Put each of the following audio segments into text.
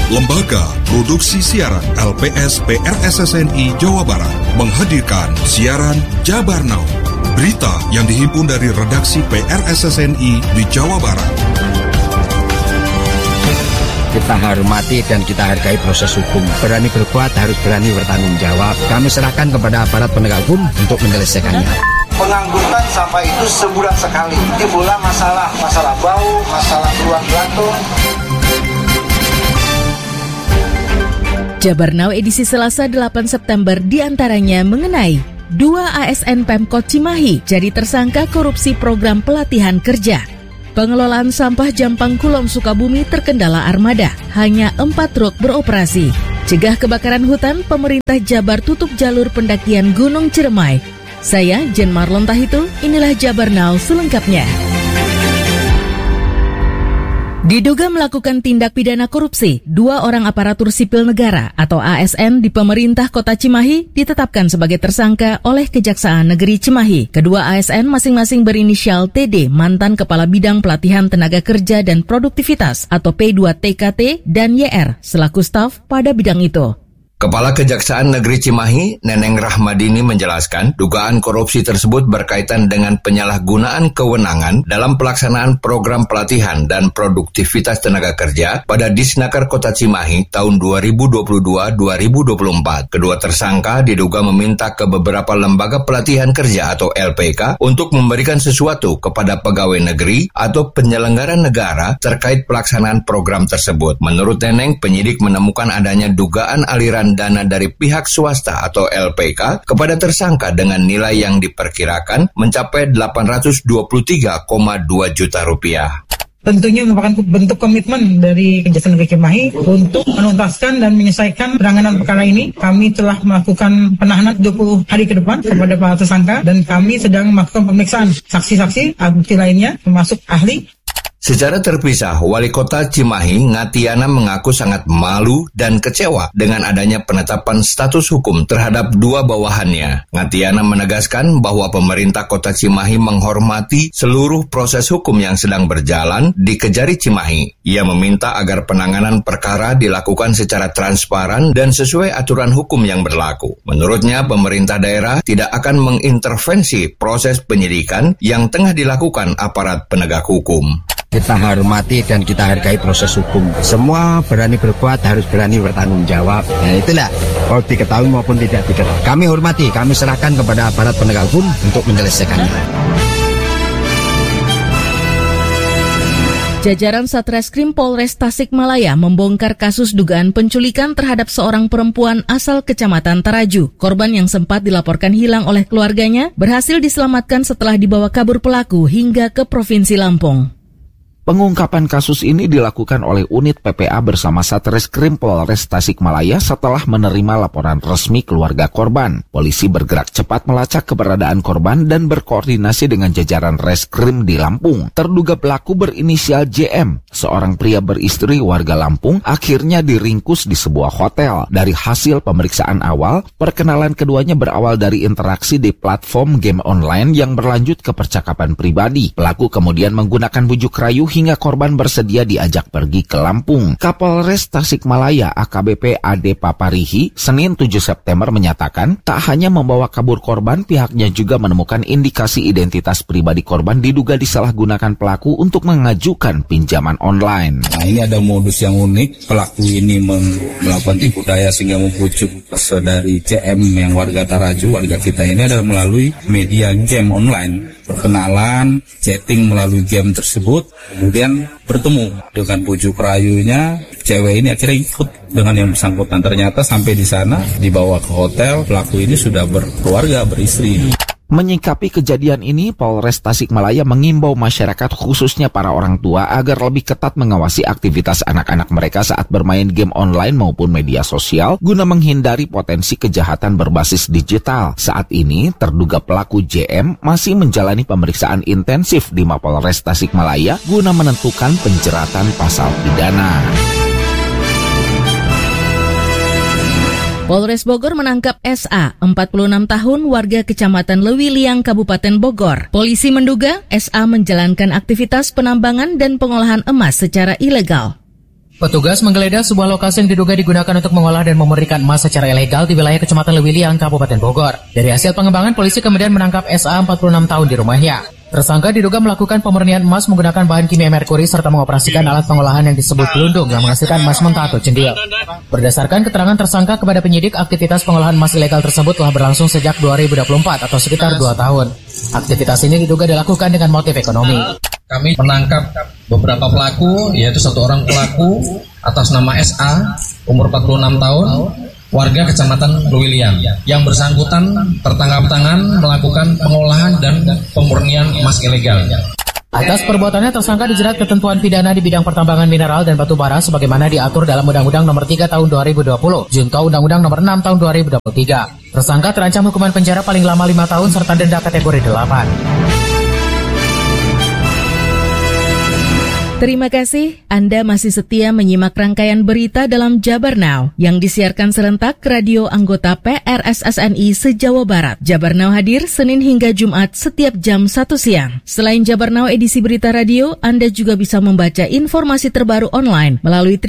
Lembaga Produksi Siaran LPS PRSSNI Jawa Barat menghadirkan siaran Jabar Now, berita yang dihimpun dari redaksi PRSSNI di Jawa Barat. Kita hormati dan kita hargai proses hukum. Berani berbuat harus berani bertanggung jawab. Kami serahkan kepada aparat penegak hukum untuk menyelesaikannya. Pengangkutan sampah itu sebulan sekali. Timbullah masalah bau, masalah keluar belatung. Jabar Now edisi Selasa 8 September diantaranya mengenai 2 ASN Pemkot Cimahi jadi tersangka korupsi program pelatihan kerja. Pengelolaan sampah Jampang Kulon Sukabumi terkendala armada, hanya 4 truk beroperasi. Cegah kebakaran hutan, pemerintah Jabar tutup jalur pendakian Gunung Ciremai. Saya Jen Marlon Tahitu, inilah Jabar Now selengkapnya. Diduga melakukan tindak pidana korupsi, 2 orang aparatur sipil negara atau ASN di pemerintah Kota Cimahi ditetapkan sebagai tersangka oleh Kejaksaan Negeri Cimahi. Kedua ASN masing-masing berinisial TD, mantan Kepala Bidang Pelatihan Tenaga Kerja dan Produktivitas atau P2TKT, dan YR selaku staf pada bidang itu. Kepala Kejaksaan Negeri Cimahi, Neneng Rahmadini menjelaskan, dugaan korupsi tersebut berkaitan dengan penyalahgunaan kewenangan dalam pelaksanaan program pelatihan dan produktivitas tenaga kerja pada Disnaker Kota Cimahi tahun 2022-2024. Kedua tersangka diduga meminta ke beberapa lembaga pelatihan kerja atau LPK untuk memberikan sesuatu kepada pegawai negeri atau penyelenggara negara terkait pelaksanaan program tersebut. Menurut Neneng, penyidik menemukan adanya dugaan aliran dana dari pihak swasta atau LPK kepada tersangka dengan nilai yang diperkirakan mencapai 823,2 juta rupiah. Tentunya merupakan bentuk komitmen dari Kejaksaan Negeri Cimahi untuk menuntaskan dan menyelesaikan penanganan perkara ini. Kami telah melakukan penahanan 20 hari ke depan kepada para tersangka dan kami sedang melakukan pemeriksaan saksi-saksi, bukti lainnya termasuk ahli. Secara terpisah, Wali Kota Cimahi, Ngatiana mengaku sangat malu dan kecewa dengan adanya penetapan status hukum terhadap 2 bawahannya. Ngatiana menegaskan bahwa pemerintah Kota Cimahi menghormati seluruh proses hukum yang sedang berjalan di Kejari Cimahi. Ia meminta agar penanganan perkara dilakukan secara transparan dan sesuai aturan hukum yang berlaku. Menurutnya, pemerintah daerah tidak akan mengintervensi proses penyidikan yang tengah dilakukan aparat penegak hukum. Kita hormati dan kita hargai proses hukum. Semua berani berbuat harus berani bertanggung jawab. Nah itulah, mau diketahui maupun tidak diketahui. Kami hormati, kami serahkan kepada aparat penegak hukum untuk menyelesaikannya. Jajaran Satreskrim Polres Tasikmalaya membongkar kasus dugaan penculikan terhadap seorang perempuan asal Kecamatan Taraju. Korban yang sempat dilaporkan hilang oleh keluarganya berhasil diselamatkan setelah dibawa kabur pelaku hingga ke Provinsi Lampung. Pengungkapan kasus ini dilakukan oleh unit PPA bersama Satreskrim Polres Tasikmalaya setelah menerima laporan resmi keluarga korban. Polisi bergerak cepat melacak keberadaan korban dan berkoordinasi dengan jajaran reskrim di Lampung. Terduga pelaku berinisial JM, seorang pria beristri warga Lampung, akhirnya diringkus di sebuah hotel. Dari hasil pemeriksaan awal, perkenalan keduanya berawal dari interaksi di platform game online yang berlanjut ke percakapan pribadi. Pelaku kemudian menggunakan bujuk rayu hingga korban bersedia diajak pergi ke Lampung. Kapolres Tasikmalaya AKBP Ade Paparihi Senin 7 September menyatakan tak hanya membawa kabur korban, pihaknya juga menemukan indikasi identitas pribadi korban diduga disalahgunakan pelaku untuk mengajukan pinjaman online. Nah, ini ada modus yang unik. Pelaku ini melakukan tipu daya sehingga membujuk saudari CM yang warga Taraju, warga kita ini adalah melalui media game online. Perkenalan, chatting melalui game tersebut, kemudian bertemu dengan bujuk rayunya. Cewek ini akhirnya ikut dengan yang bersangkutan. Ternyata sampai di sana, dibawa ke hotel, pelaku ini sudah berkeluarga, beristri. Menyikapi kejadian ini, Polres Tasikmalaya mengimbau masyarakat khususnya para orang tua agar lebih ketat mengawasi aktivitas anak-anak mereka saat bermain game online maupun media sosial guna menghindari potensi kejahatan berbasis digital. Saat ini, terduga pelaku JM masih menjalani pemeriksaan intensif di Mapolres Tasikmalaya guna menentukan penjeratan pasal pidana. Polres Bogor menangkap SA, 46 tahun, warga Kecamatan Lewiliang, Kabupaten Bogor. Polisi menduga SA menjalankan aktivitas penambangan dan pengolahan emas secara ilegal. Petugas menggeledah sebuah lokasi yang diduga digunakan untuk mengolah dan memurnikan emas secara ilegal di wilayah Kecamatan Lewiliang, Kabupaten Bogor. Dari hasil pengembangan, polisi kemudian menangkap SA 46 tahun di rumahnya. Tersangka diduga melakukan pemurnian emas menggunakan bahan kimia merkuri serta mengoperasikan alat pengolahan yang disebut gelundung yang menghasilkan emas mentah atau cendil. Berdasarkan keterangan tersangka kepada penyidik, aktivitas pengolahan emas ilegal tersebut telah berlangsung sejak 2024 atau sekitar 2 tahun. Aktivitas ini diduga dilakukan dengan motif ekonomi. Kami menangkap beberapa pelaku, yaitu satu orang pelaku atas nama SA, umur 46 tahun, warga Kecamatan Lewiliang. Yang bersangkutan tertangkap tangan melakukan pengolahan dan pemurnian emas ilegal. Atas perbuatannya, tersangka dijerat ketentuan pidana di bidang pertambangan mineral dan batu bara sebagaimana diatur dalam Undang-Undang Nomor 3 Tahun 2020, Junto Undang-Undang Nomor 6 Tahun 2023. Tersangka terancam hukuman penjara paling lama 5 tahun serta denda kategori 8. Terima kasih Anda masih setia menyimak rangkaian berita dalam Jabar Now yang disiarkan serentak radio anggota PRSSNI se-Jawa Barat. Jabar Now hadir Senin hingga Jumat setiap jam 1 siang. Selain Jabar Now edisi berita radio, Anda juga bisa membaca informasi terbaru online melalui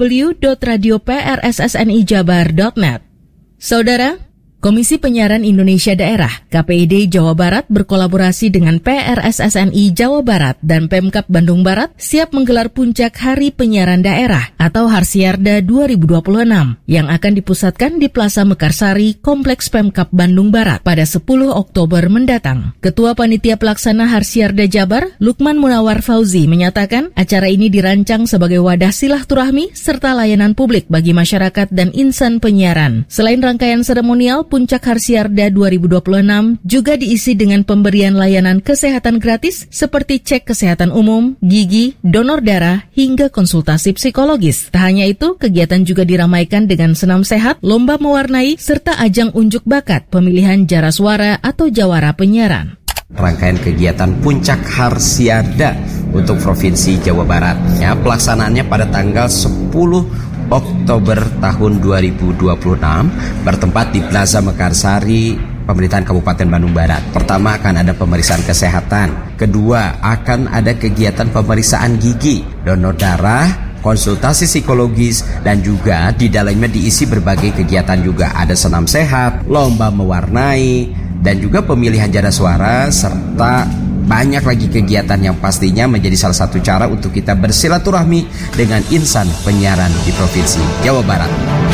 www.radioprssnijabar.net. Saudara, Komisi Penyiaran Indonesia Daerah (KPID) Jawa Barat berkolaborasi dengan PRSSNI Jawa Barat dan Pemkab Bandung Barat siap menggelar Puncak Hari Penyiaran Daerah atau Harsiarda 2026 yang akan dipusatkan di Plaza Mekarsari, Kompleks Pemkab Bandung Barat pada 10 Oktober mendatang. Ketua Panitia Pelaksana Harsiarda Jabar, Lukman Munawar Fauzi, menyatakan acara ini dirancang sebagai wadah silaturahmi serta layanan publik bagi masyarakat dan insan penyiaran. Selain rangkaian seremonial, Puncak Harsiarda 2026 juga diisi dengan pemberian layanan kesehatan gratis seperti cek kesehatan umum, gigi, donor darah, hingga konsultasi psikologis. Tak hanya itu, kegiatan juga diramaikan dengan senam sehat, lomba mewarnai, serta ajang unjuk bakat pemilihan jara suara atau jawara penyiaran. Rangkaian kegiatan Puncak Harsiarda untuk Provinsi Jawa Barat. Ya, pelaksanaannya pada tanggal 10 Oktober tahun 2026 bertempat di Plaza Mekarsari, Pemerintahan Kabupaten Bandung Barat. Pertama akan ada pemeriksaan kesehatan. Kedua akan ada kegiatan pemeriksaan gigi, donor darah, konsultasi psikologis, dan juga di dalamnya diisi berbagai kegiatan juga. Ada senam sehat, lomba mewarnai, dan juga pemilihan jara suara, serta banyak lagi kegiatan yang pastinya menjadi salah satu cara untuk kita bersilaturahmi dengan insan penyiaran di Provinsi Jawa Barat.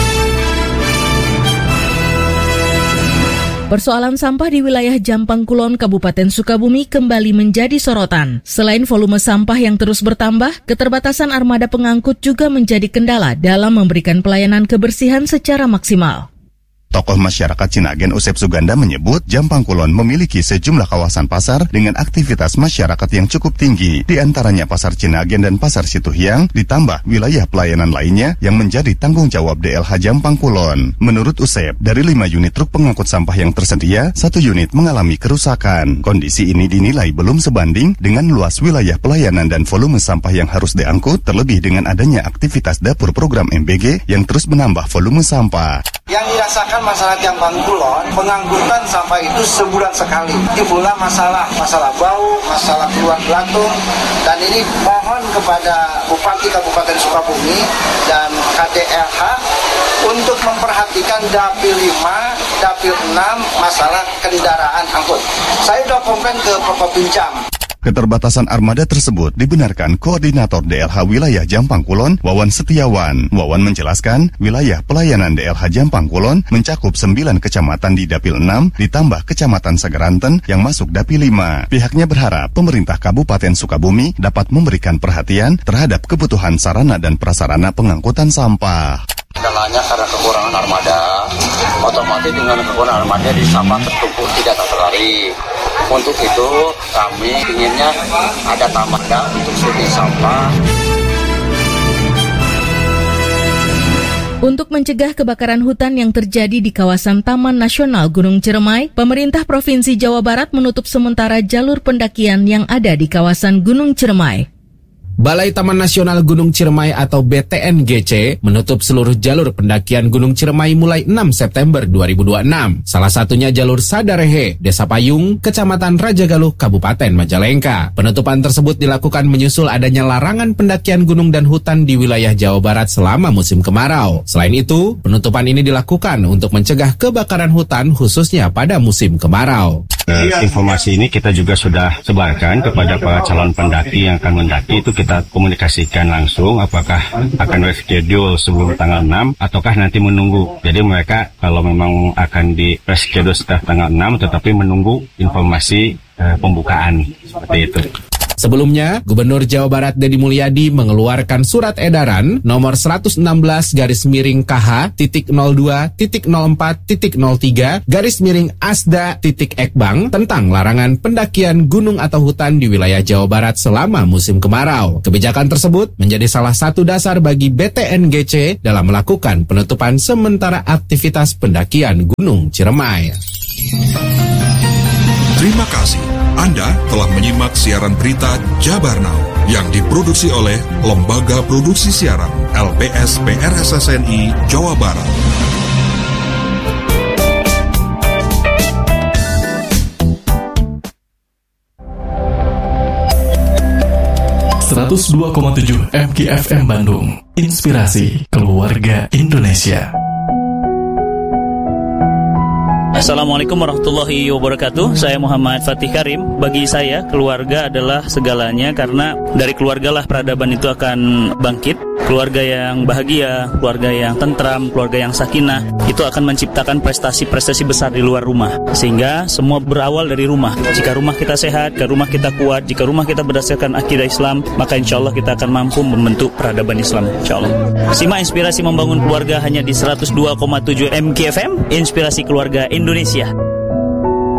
Persoalan sampah di wilayah Jampang Kulon, Kabupaten Sukabumi kembali menjadi sorotan. Selain volume sampah yang terus bertambah, keterbatasan armada pengangkut juga menjadi kendala dalam memberikan pelayanan kebersihan secara maksimal. Tokoh masyarakat Cinagen Usep Suganda menyebut Jampang Kulon memiliki sejumlah kawasan pasar dengan aktivitas masyarakat yang cukup tinggi, di antaranya Pasar Cinagen dan Pasar Situhiang, ditambah wilayah pelayanan lainnya yang menjadi tanggung jawab DLH Jampang Kulon. Menurut Usep, dari 5 unit truk pengangkut sampah yang tersedia, 1 unit mengalami kerusakan. Kondisi ini dinilai belum sebanding dengan luas wilayah pelayanan dan volume sampah yang harus diangkut, terlebih dengan adanya aktivitas dapur program MBG yang terus menambah volume sampah. Yang dirasakan masyarakat Jampang Kulon, pengangkutan sampah itu sebulan sekali. Timbullah masalah bau, masalah keluar belatung, dan ini mohon kepada Bupati Kabupaten Sukabumi dan KDLH untuk memperhatikan Dapil 5, Dapil 6 masalah kendaraan angkut. Saya sudah komplain ke Provinjam. Keterbatasan armada tersebut dibenarkan Koordinator DLH Wilayah Jampang Kulon, Wawan Setiawan. Wawan menjelaskan, wilayah pelayanan DLH Jampang Kulon mencakup 9 kecamatan di Dapil 6, ditambah Kecamatan Segeranten yang masuk Dapil 5. Pihaknya berharap pemerintah Kabupaten Sukabumi dapat memberikan perhatian terhadap kebutuhan sarana dan prasarana pengangkutan sampah. Kendalanya karena kekurangan armada, otomatis dengan kekurangan armada di sampah tertumpuk tidak terlari. Untuk itu kami inginnya ada tambahan untuk studi sampah. Untuk mencegah kebakaran hutan yang terjadi di kawasan Taman Nasional Gunung Ciremai, pemerintah Provinsi Jawa Barat menutup sementara jalur pendakian yang ada di kawasan Gunung Ciremai. Balai Taman Nasional Gunung Ciremai atau BTNGC menutup seluruh jalur pendakian Gunung Ciremai mulai 6 September 2026. Salah satunya jalur Sadarehe, Desa Payung, Kecamatan Rajagaluh, Kabupaten Majalengka. Penutupan tersebut dilakukan menyusul adanya larangan pendakian gunung dan hutan di wilayah Jawa Barat selama musim kemarau. Selain itu, penutupan ini dilakukan untuk mencegah kebakaran hutan khususnya pada musim kemarau. Informasi ini kita juga sudah sebarkan kepada para calon pendaki yang akan mendaki. Itu kita komunikasikan langsung apakah akan reschedule sebelum tanggal 6 ataukah nanti menunggu. Jadi mereka kalau memang akan di reschedule setelah tanggal 6 tetapi menunggu informasi pembukaan seperti itu. Sebelumnya, Gubernur Jawa Barat Deddy Mulyadi mengeluarkan surat edaran nomor 116/02.04.03/ASDA.Ekbang tentang larangan pendakian gunung atau hutan di wilayah Jawa Barat selama musim kemarau. Kebijakan tersebut menjadi salah satu dasar bagi BTNGC dalam melakukan penutupan sementara aktivitas pendakian Gunung Ciremai. Terima kasih. Anda telah menyimak siaran berita Jabar Now yang diproduksi oleh Lembaga Produksi Siaran LPS PRSSNI Jawa Barat. ...102,7 MKFM Bandung. Inspirasi Keluarga Indonesia. Assalamualaikum warahmatullahi wabarakatuh. Saya Muhammad Fatih Karim. Bagi saya, keluarga adalah segalanya karena dari keluargalah peradaban itu akan bangkit. Keluarga yang bahagia, keluarga yang tentram, keluarga yang sakinah, itu akan menciptakan prestasi-prestasi besar di luar rumah. Sehingga semua berawal dari rumah. Jika rumah kita sehat, jika rumah kita kuat, jika rumah kita berdasarkan akidah Islam, maka insya Allah kita akan mampu membentuk peradaban Islam, insya Allah. Simak inspirasi membangun keluarga hanya di 102,7 MKFM, Inspirasi Keluarga Indonesia.